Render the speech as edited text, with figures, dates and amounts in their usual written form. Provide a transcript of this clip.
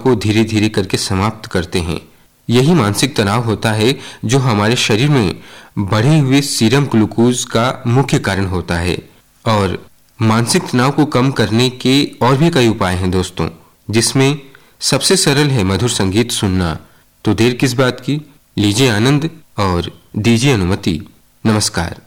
को धीरे धीरे करके समाप्त करते हैं। यही मानसिक तनाव होता है जो हमारे शरीर में बढ़े हुए सीरम ग्लूकोज का मुख्य कारण होता है। और मानसिक तनाव को कम करने के और भी कई उपाय हैं दोस्तों, जिसमें सबसे सरल है मधुर संगीत सुनना। तो देर किस बात की, लीजिए आनंद और दीजिए अनुमति। नमस्कार।